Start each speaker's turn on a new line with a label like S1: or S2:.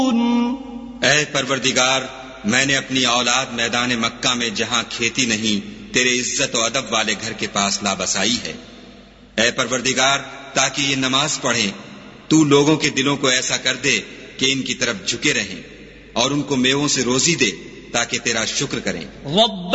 S1: ऐ परवरदिगार, मैंने अपनी औलाद मैदान मक्का में जहां खेती नहीं तेरे इज्जत और अदब वाले घर के पास ला बसाई है। ऐ परवरदिगार, ताकि ये नमाज पढ़ें, तू लोगों के दिलों को ऐसा कर दे कि इनकी तरफ झुके रहें और उनको मेवों से रोजी दे ताकि तेरा शुक्र करें।